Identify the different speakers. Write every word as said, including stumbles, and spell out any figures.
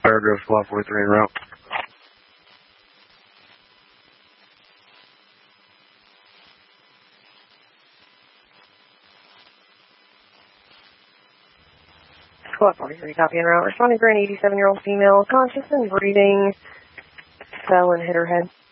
Speaker 1: Paragraph Squad forty-three en route.
Speaker 2: Squad forty-three, copy en route. Responding for an eighty-seven-year-old female, conscious and breathing, fell and hit her head.